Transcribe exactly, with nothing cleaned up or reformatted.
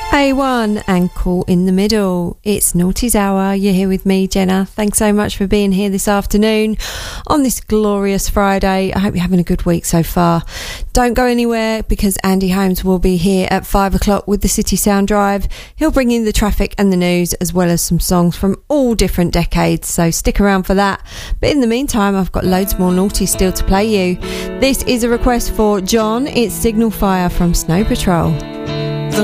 A one and Caught in the Middle. It's Naughty's Hour. You're here with me, Jenna. Thanks so much for being here this afternoon on this glorious Friday. I hope you're having a good week so far. Don't go anywhere because Andy Holmes will be here at five o'clock with the City Sound Drive. He'll bring in the traffic and the news as well as some songs from all different decades, so stick around for that. But in the meantime, I've got loads more naughty still to play you. This is a request for John. It's Signal Fire from Snow Patrol.